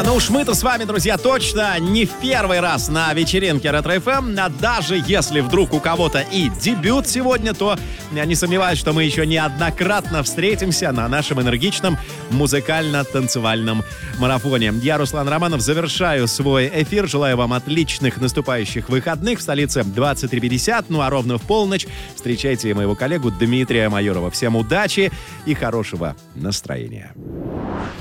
Ну уж мы-то с вами, друзья, точно не в первый раз на вечеринке Ретро-ФМ. А даже если вдруг у кого-то и дебют сегодня, то я не сомневаюсь, что мы еще неоднократно встретимся на нашем энергичном музыкально-танцевальном марафоне. Я, Руслан Романов, завершаю свой эфир. Желаю вам отличных наступающих выходных. В столице 23:50, ну а ровно в полночь встречайте моего коллегу Дмитрия Майорова. Всем удачи и хорошего настроения.